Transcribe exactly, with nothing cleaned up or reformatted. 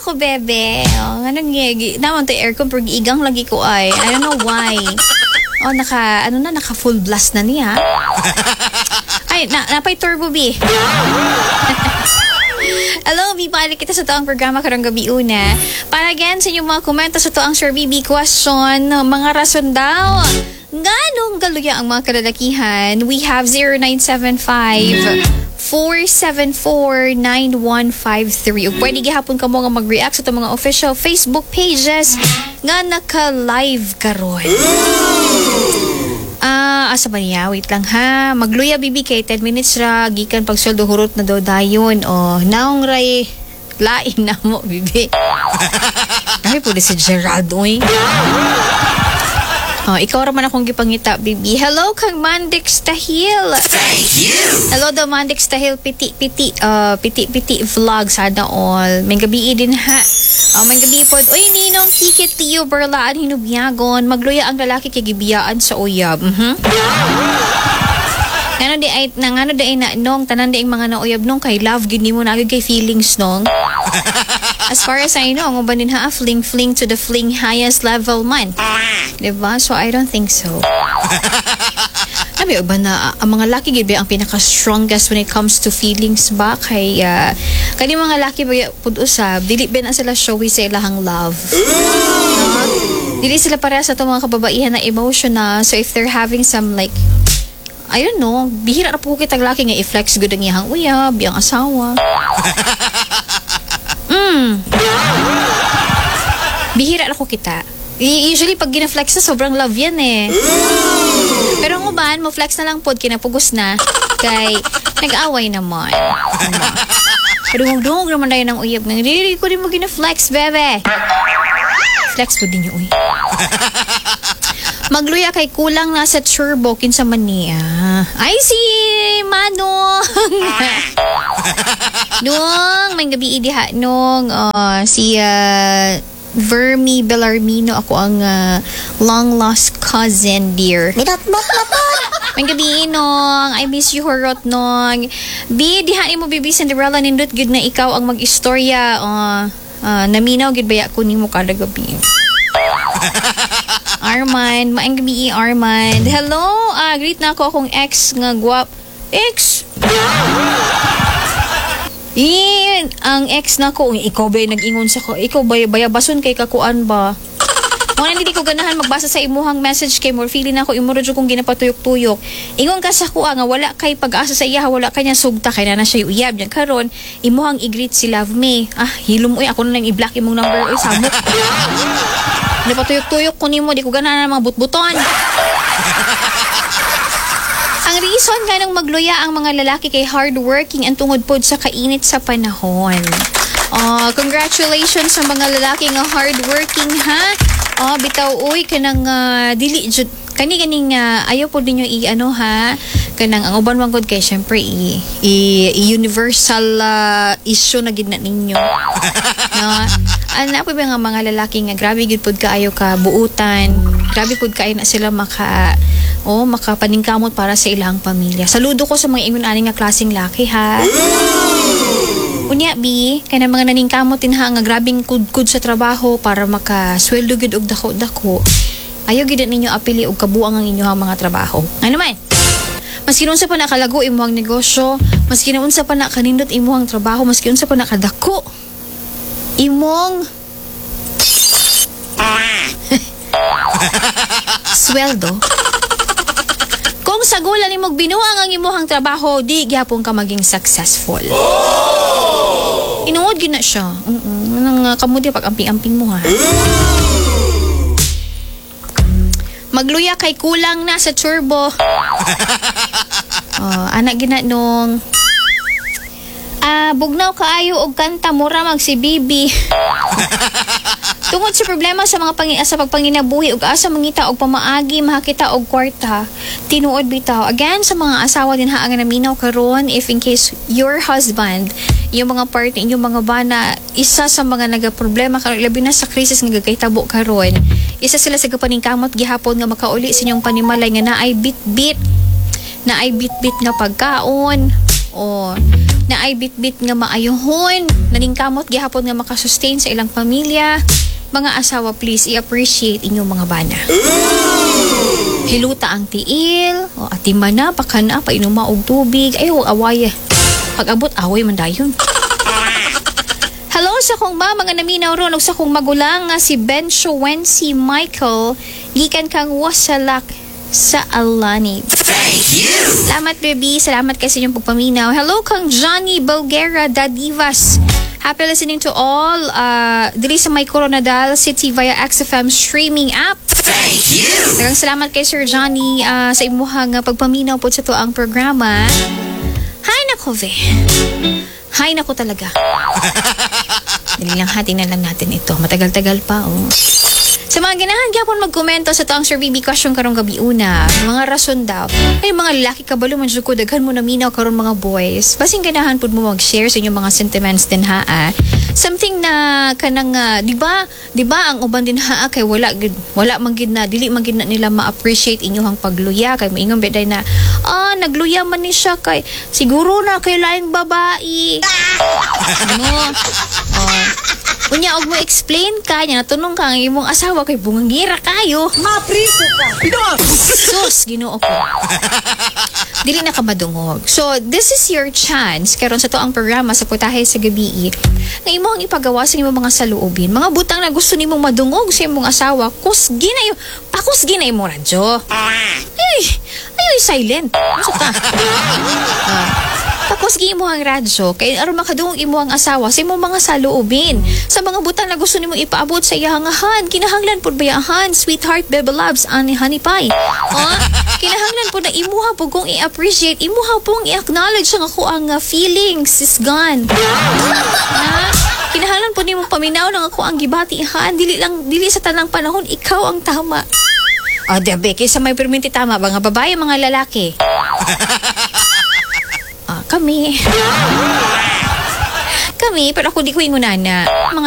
ako, bebe. Oh, anong nga, naman to aircon, pero igang lagi ko ay. I don't know why. Oh, naka, ano na, naka full blast na niya. Ay, na, napay turbo, B. Hello, B. Balik kita sa toang programa karong gabi una. Para again, sa inyong mga komento sa toang Sir B B question, mga rason daw. Ganong galuya ang mga kalalakihan? We have zero nine seven five four seven four nine one five three. O pwede gihapon ka mo nga mag-react sa itong mga official Facebook pages nga naka-live karon. Ah, asa ba niya? Wait lang ha. Magluya, bibi, kay ten minutes ra. Gikan pag sweldo hurot na daw dayon. O, naong ray lain na mo, bibi. Ay, pwede si Gerald, oy. Oh, ikaw raman akong gipangita, baby. Hello, kang Mandix Tahil. Thank you. Hello daw, Mandix Tahil. Piti-piti. Uh, piti-piti vlog. Sana all. May gabi din ha. Oh, may gabi po. Uy, ninong kikit tiyo, berlaan, hinubyagon. Magluya ang lalaki kay gibiyaan sa uyab. Mhm. Ngano di ay nangano di ay na nong tanan di ang mga nauyab nong kay love gid nimo na agad kay feelings nong. As far as I know, ang ubanin ha, fling fling to the fling highest level man. Diba? So I don't think so. Sabi ba na ang mga laki gid ba ang pinaka strongest when it comes to feelings ba kay uh, kani mga laki ba pud usab dili ba na sila showy sa ilahang love. No? Dili sila para sa itong mga kababaihan na emotional. So if they're having some like I don't know, bihira na po kitang laki nga i-flex good ang iyang uyab, iyang asawa. Mm. Bihira na ko kita. Usually pag gina-flex na sobrang love yan eh. Pero ang uban, mo flex na lang pod, kinapugos na. Kay nag-away naman. Pero hugdong naman tayo ng uyab. Hindi ko rin mo gina-flex, bebe. Flex po din yung uy. Magluya kay kulang na sa turbo kinsa man niya. Ay si Manong. Nung may gabi idiha nung uh, si uh, Vermi Bellarmino ako ang uh, long lost cousin dear. Minatbot na po. May gabi nung I miss you horot nung. Bi diha mo bibi Cinderella nindot gud na ikaw ang mag-istorya. Uh, uh, naminaw gid baya ko nimo kada gabi. Armand, maayong gabi Armand. Hello, uh, greet na ako akong ex nga guwap. Ex? Iyan, ang ex na ko, ikaw ba nag-ingon sa ko? Ikaw ba bayabason kay kakuan ba? Mga hindi ko ganahan magbasa sa imuhang message kay more feeling ako imuro jud kong ginapatuyok-tuyok. Ingon ka sa kuha nga wala kay pag-asa sa iya, wala kanya sugta kay na na siya uyab niya karon imuhang i-greet si Love Me. Ah, hilom uy ako na lang i-block imong number oy samot. Napatuyok-tuyok ko nimo, di ko ganahan mga butbuton. Ang reason nga nang magluya ang mga lalaki kay hardworking ang tungod pod sa kainit sa panahon. Oh, congratulations sa mga lalaki nga hardworking ha. Oh, bitaw uy kanang uh, dili jud kani ganing uh, ayaw po ninyo i-ano ha kanang ang uban man gud kay syempre i, i, i universal uh, issue na gid na ninyo. No? Ana po ba nga mga lalaki nga grabe gid pod kaayo ka buutan. Grabe pod kaayo na sila maka oh makapaningkamot para sa ilang pamilya. Saludo ko sa mga ingon ani nga klaseng laki ha. Unya bi kay na mga naningkamot din ha nga grabing kudkud sa trabaho para makasweldo gid og dako-dako. Ayaw gid ninyo apili og kabuang ang inyong mga trabaho. Ano man? Maski unsa pa nakalago imong negosyo, maski unsa pa na kanindot imong trabaho, maski unsa pa nakadako imong sweldo. Kung sagulan nimog binuang ang imong trabaho, di gyapon ka maging successful. Oh! Inuod gid na siya. Mm nang uh, kamudi pag amping-amping mo ha. Magluya kay kulang na sa turbo. Oh, anak gina nung ah, bugnaw kaayo og kanta mura mag si Bibi. Tungod sa problema sa mga pangi sa pagpanginabuhi ug asa mangita og pamaagi mahakita og kwarta, tinuod bitaw again sa mga asawa din ha ang naminaw karon if in case your husband yung mga partner inyong mga bana isa sa mga nagaproblema karon labi na sa krisis nga gagaytabo karon isa sila sa kapaningkamot gihapon nga makauli sa inyong panimalay nga naay bit-bit naay bit-bit nga pagkaon o na ay bitbit nga maayohon, naningkamot gihapon nga makasustain sa ilang pamilya. Mga asawa, please i-appreciate inyong mga bana. Hiluta ang tiil, o atima na, pakana, painuma og tubig, ay huwag away. Pag-abot, away man dayon. Hello sa kong ba, mga naminaw ron, o sa kong magulang nga si Bencho Wency Michael, gikan kang wasalak sa Alani. Thank you! Salamat, baby. Salamat kasi yung pagpaminaw. Hello kang Johnny Bulgara Dadivas. Happy listening to all uh, dili sa may Coronadal City via X F M streaming app. Thank you! Daghang salamat kay Sir Johnny uh, sa imuhang uh, pagpaminaw po sa to ang programa. Hay nako, ve. Hay nako talaga. Dili lang hati na lang natin ito. Matagal-tagal pa, oh. Sa mga ganahan, gyapon magkomento sa to ang Sir B B question karong gabi una. Mga rason daw. Ay, mga lalaki kabalo man jud ko, daghan mo na minaw karon mga boys. Basing ganahan pud mo mag-share sa inyong mga sentiments din ha. Ah. Something na kanang uh, di ba? Di ba ang uban din ha kay wala gid wala man gid na dili man gid na nila ma-appreciate inyong pagluya kay moingon beday na ah nagluya man ni siya kay siguro na kay laing babae. Ano? Oh. Unya og mo explain ka nya natunong ka ang imong asawa kay bungangira kayo. Mapriso ka. Sus, Ginoo ko. Dili na ka madungog. So, this is your chance karon sa to ang programa sa Putahe sa Gabi. Nga imo ang ipagawa sa imong mga saluobin. Mga butang na gusto nimong madungog sa imong asawa, kusgi na yung pakusgi na imong radyo. Ay, ay, silent. Ano ka? Ah. Pakusgi imo ang radyo kay aron makadungog imo ang asawa sa imong mga saluobin. Sa mga butang na gusto nimo ipaabot sa iyahangahan, kinahanglan pud bayahan, sweetheart, baby loves, ani honey pie. Oh, kinahanglan pud na imuha pud kung i-appreciate, imuha pong i-acknowledge ang ako ang uh, feelings is gone. Na, kinahanglan pud nimo paminaw ng ako ang gibatihan, dili lang dili sa tanang panahon ikaw ang tama. Oh, dabe kay sa may perminti tama ba nga babae mga lalaki. Ah, kami. Kami, pero ako di ko ingunana. Mga